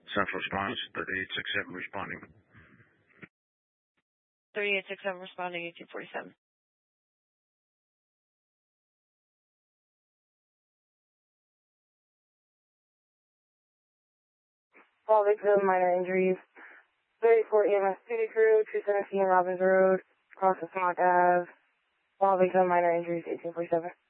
Central response, 3867 responding. 3867 responding, 1847. All victim, minor injuries. 34 EMS City Crew, 217 Robbins Road, across the Smart Ave. All victim, minor injuries, 1847.